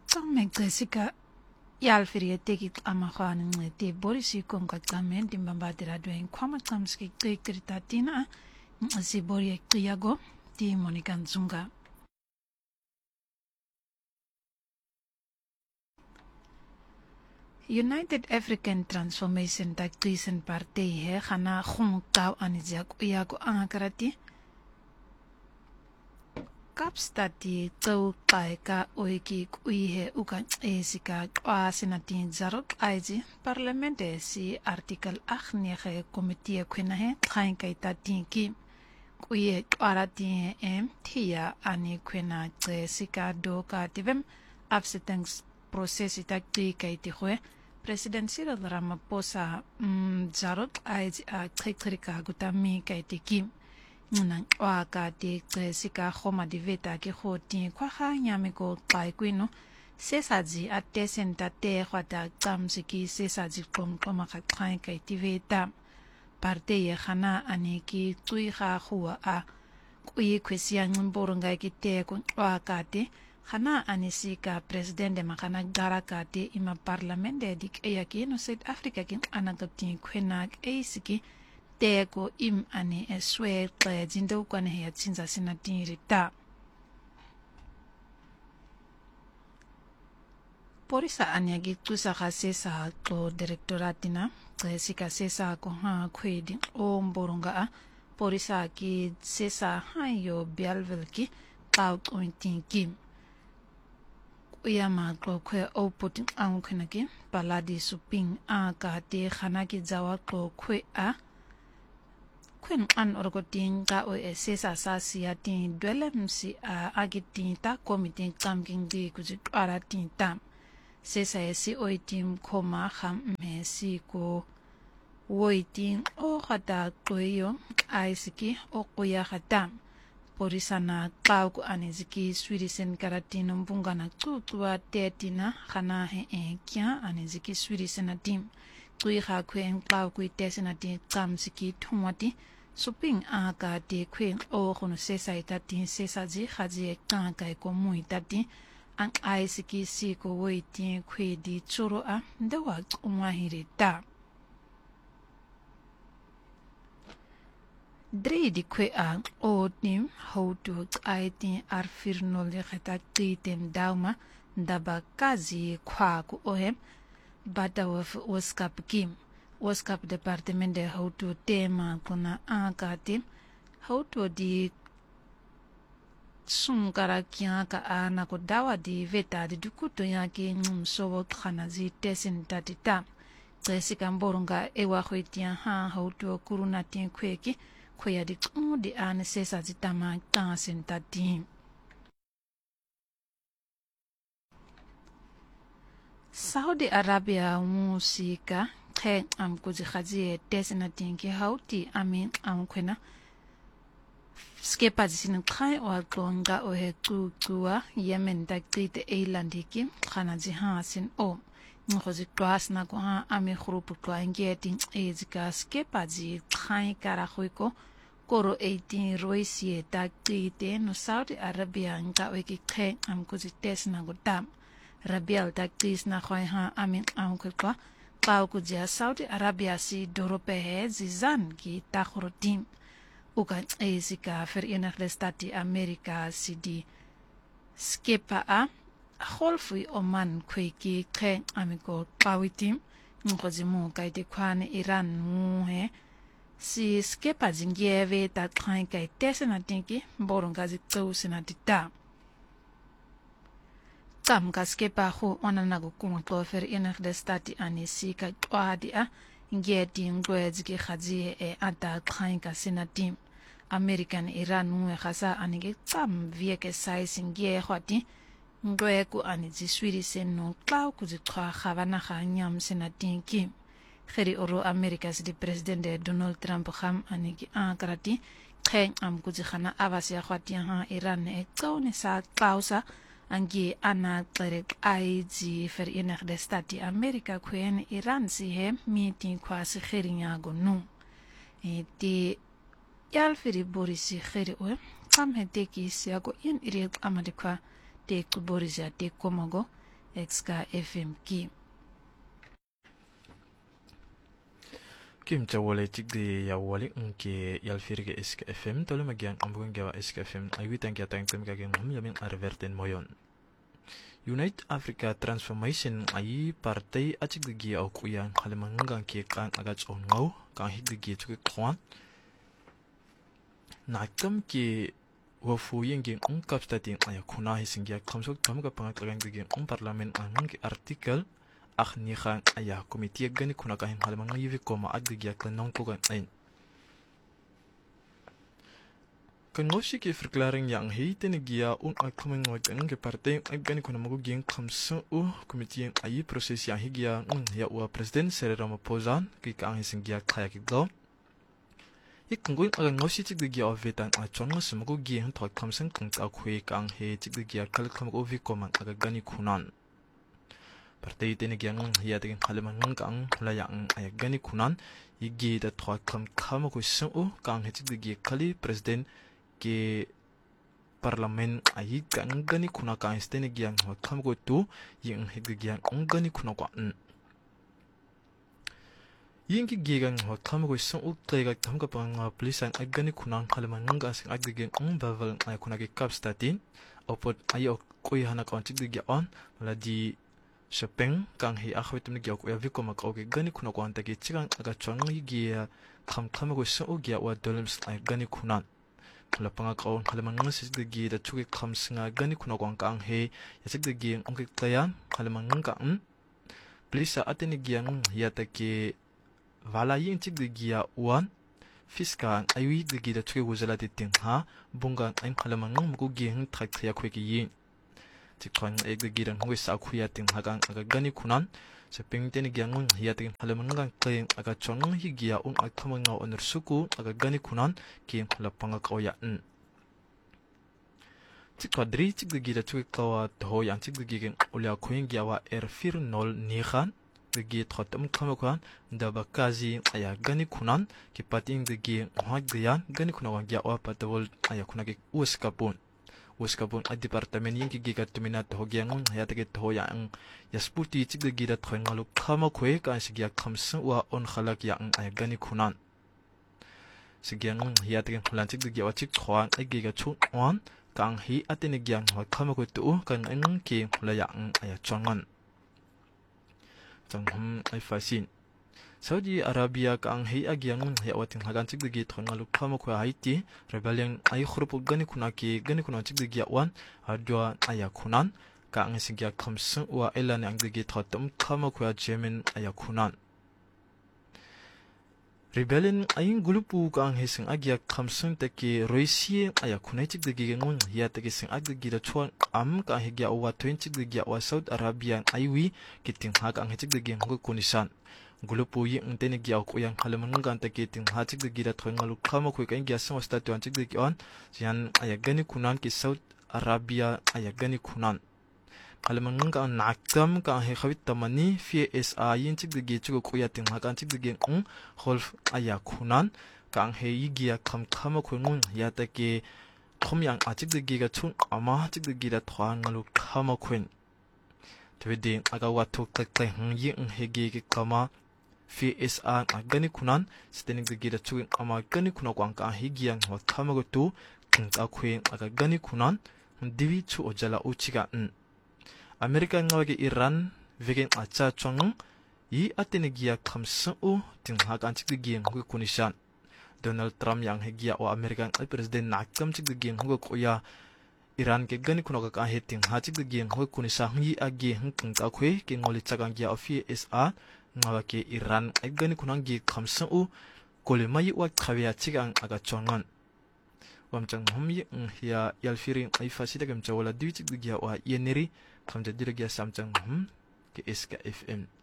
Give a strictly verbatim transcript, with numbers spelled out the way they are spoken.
Tsamek Jessica Yalfiri teki amakhwana ncede Boris konka xamenti mbambadira dwen kwama xamski xekritatina sibori xiyago di Monica Nzunga. United African Transformation Tactician Party he khana khum kaw anizak uyago angakarati Kapstati tau kaika oiki kuihe uka esika kwa senatin zarok aiji parlamente si artikel acht nege komitie kwenahe thain kaita tinki kuihe kwaratin em tia ani kwena esika do ka tivem afsettingsproses takti kaiti hwe President Cyril Ramaphosa zarok aiji a tsekrika gutami kaiti kim Nang waka di sika khoma di veta ki khoti kwa kha nyame ko kai kwino sesaji atte senta te khwata tsamsiki sesaji kom koma kha khai kai ti veta parte ye khana ani ki tui kha khuwa a kui kwesiya ngimboronga ki te ko waka te khana ani sika president de makana garaka te ima parlamente dik eyaki no South Africa kin anagati khwenak eisiki Teko im ani eswe kaya jindo kwane hea tsinza sinatin rita. Porisa anyagi tusa ka sesa ko direktoratina, kaya sika sesa ko haa kwe di o mboronga a, porisa ki sesa hayo bialvel ki kao kuintin kim. Uyama ko kwe o putin ang kwenaki, paladi suping a ka te khanaki zawa ko kwe a, Kwen an orgotin ka o e sesa sasi atin dwelem si a agitin ta komitin kamking di kuzik aratin tam. Sesa e si oitim koma kham me si ko woitin o khata koyo aisiki o koya khatam. Porisana kauku aniziki swirisen karatin mbunga na tutua tetina khana he e kya aniziki swirisen atim. Tui kha kwen kauku itesina ti kamsiki tumwati. Suping aka de kwen o kono sesa itati sesa ji khaji e kanka e ko mui tati ang aisiki si ko woiti kwe di choro a ndewa umahiri ta. Dre di kwe a o tim houtu aitin arfirno le khata titem dauma ndaba kazi kwa ku ohem bata waf waskap kim. Waskap departement de houtu tema kuna akati houtu di sunkara kia ka ana ko dawa di veta di dukuto yaki ngum sobo khanazi tesin tatita tsesika mboronga ewa khwetia ha houtu kuruna tin kweki khoya di di ane sesa zitama tansin tati Saudi Arabia musika Khe am kuzi khazi tesina tinki hauti amin am kwena skepa zisinin khai o klonga o he kuwa Yemen takite eilandiki khana zihasin o ngozi klas na ko ha ami khrupu kwa ngeti ezika skepa zi khai kara khoiko koro eighteen roisie takite no Saudi Arabia nga weki khe am kuzi tesina go tam rabial taktis na khoi ha amin am kwa Pau kujia Saudi Arabia si doropehe zizan ki takhorotim uka ezika Verenigde Stati Amerika si di skepa a kholfui Oman kweki khe amiko pawitim ngozimu kaite kwane Iran muhe si skepa zingieve ta khain kai tesena tinki boronga zi tsusena tita Tam kaskepa hu onanago kumko Verenigde Stati anisi ka twadi a ngeti ngwezki khazi e ata khainka senatim American Iran mu khasa anige tam vieke size ngie khwati ngweku anizi swiri seno klaw kuzikha khavana khanyam senatin ki kheri oro America's di president Donald Trump kham anigi ankrati khen am kuzikhana avasya khwati ha Iran e tsone sa klausa Angi ana terek aiji Verenigde Stati Amerika kwen Iran si he meeting kwa si khirinya gonu. E di yalfiri borisi khiri o kam he teki si ago in iri amadikwa te kuborisi te komogo Exka F M ki. Kim Chawale Chigdi Yawali Unke Yalfirge Eska F M, Tolumagian Ambungawa Eska F M, I will thank you time to make again Yamin Arverten Moyon. Unite Africa Transformation ay partay achigdi au kuyan halimangang ke kan agach ongaw kan higdi tuke kwan nakam ke wafu yenge un kapstatin ay kuna hisingia kamsok kamuga pangatlagang dige un parlament ang ke article ach ni khan aya komite gani kuna kan halimangang yivi koma agdi kan non ko gan ein kan ngoshi ke verklaring yang heiten gia un akkoming wat en ke partij ek gani kuna magu gen kamso u komite ay proses yang higia un ya wa president Cyril Ramaphosa ki kan hisingia kaya ki go ik ngoi agan ngoshi tik de gia vetan a chonga smagu gen thot kamsen kang ta khwe kang he tik de gia kal kham o vi koman aga gani kunan partij tene gia ng ya de halaman ng kang la yang ay gani kunan igi da thot kam kham ko su kang he tik de gia kali president ke parlamen ayi kan gani kuna kan stene gyang wa kam go tu yin hig gyang ong gani kuna kwa n yin ki gyang wa kam go so u tega kam ka pang police an agani kuna kalman nga sing ag gyang ong baval ay kuna ke kap statin opot ayo ko hana ka chig gya on la di shopeng kang hi akhwet mi gya ko ya vi ko mak o ke gani kuna kwa ta ke chigang aga chong yi gya kam kam go so u gya wa dolems ay gani kuna la panga kaon halaman ng sis de gi da chuke kham singa gani kuna kwang kang he yasik de gi ong ke tayan halaman ng ka n plisa ateni gi ang ya ta ke wala yin chik de gi ya wan fiska ayui de gi da chuke wuzala de tin ha bunga ang halaman ng mu gi hing thak thya khwe ki yin chikwan ek de gi da ngwe sa khuya tin ha gang aga gani kunan se pingten gi ang ya ta halaman ng ka aga chong hi gi ya ong akhamang nga onur suku aga gani kunan ki la panga ka ya n chikwadri chik de gi da chuke kawa tho yang chik de gi gen ulya khoing gi wa er fir nol ni khan de gi thotam khama khan da bakazi aya gani kunan ki pating de gi ha gyan gani kuna wa gya wa patawol aya kuna ge uskapun uskapun a department yin ki gi ga tumina tho gyang ya ta ge tho yang yasputi chik de gi da thoing ngalu khama khwe ka sigya khamsa wa on khalak yang aya gani kunan sigyang ya ta ge khulan chik de gi wa chik khwan ai gi ga chu on kang hi atene gyang wa khama ko tu kan ang ki la yang aya chongan changhum ai fasin Saudi Arabia kang hi agyang ya watin hagan chik de gi thonga lu khama ko haiti rebellion ai khrup gani kuna ki gani kuna chik de gi wan adwa aya kunan kang sigya khamsu wa elan ang de gi thotam khama ko jemen aya kunan rebellion ayin gulupu kang hising agya khamsun take roisie aya kunai chik de gi ngun ya take sing ag de gi da chuan am ka higya wa twenty de gi wa Saudi Arabia aiwi kiting ha kang chik de gi ngu kunisan gulupu yi ntene gi ak uyang halaman ngan take ting ha chik de gi da thonga lu khama khu kan gya sang sta tuan chik de gi on sian aya gani kunan ki Saudi Arabia aya gani kunan halaman ngan naktam ka he khawit tamani fi S A yin chik de gi chu ko ya ting ha kan chik de gi ung holf aya kunan kang he yi gi kham khama khu ngun ya take thom yang a chik de gi ga chun ama chik de gi da thwang lu khama khuen twede aga wa thok tak tai hang yi ung he gi ki kama fi S A agani kunan stening de gi da chu ama gani kuna kwang ka hi gi yang wa khama go tu king ka khuen aga gani kunan diwi chu ojala uchiga n Amerika ngawage Iran vegen acha chong yi atene gi khamsu u ting ha kan chik de gi ngu kunishan Donald Trump yang he gi o American president nakam chik de gi ngu ko ya Iran ke gani kuna ka he ting ha chik de gi ngu kunisa yi agi hng ka khwe ke ngoli chagang gi of S A ngawake Iran ai gani kuna gi khamsu u kole mai wa khawiya chigang aga chongan wamchang humyi ya yalfiri ai fasida gam chawala dichik gi wa yeneri kamja dirgya samchang hum ke S K F M